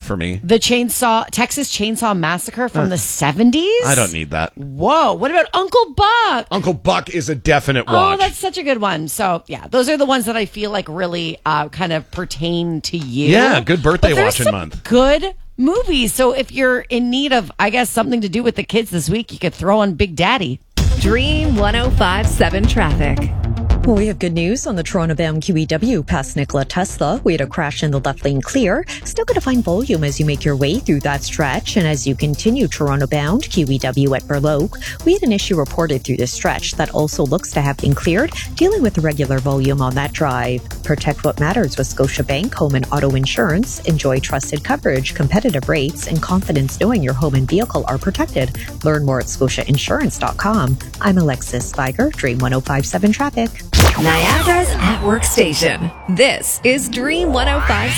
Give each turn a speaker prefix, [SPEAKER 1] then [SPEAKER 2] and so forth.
[SPEAKER 1] for me.
[SPEAKER 2] The Texas Chainsaw Massacre from the 70s?
[SPEAKER 1] I don't need that.
[SPEAKER 2] Whoa. What about Uncle Buck?
[SPEAKER 1] Uncle Buck is a definite watch.
[SPEAKER 2] Oh, that's such a good one. So, yeah, those are the ones that I feel like really kind of pertain to you.
[SPEAKER 1] Yeah, good birthday
[SPEAKER 2] But
[SPEAKER 1] watching
[SPEAKER 2] some
[SPEAKER 1] month.
[SPEAKER 2] Good movies. So if you're in need of, I guess, something to do with the kids this week, you could throw on Big Daddy.
[SPEAKER 3] Dream 105.7 traffic.
[SPEAKER 4] We have good news on the Toronto-bound QEW past Nikola Tesla. We had a crash in the left lane clear. Still going to find volume as you make your way through that stretch. And as you continue Toronto-bound QEW at Burloak, we had an issue reported through this stretch that also looks to have been cleared, dealing with irregular volume on that drive. Protect what matters with Scotiabank Home and Auto Insurance. Enjoy trusted coverage, competitive rates, and confidence knowing your home and vehicle are protected. Learn more at scotiainsurance.com. I'm Alexis Spiger, Dream 105.7 Traffic.
[SPEAKER 3] Niagara's Network Station. This is Dream 105.7.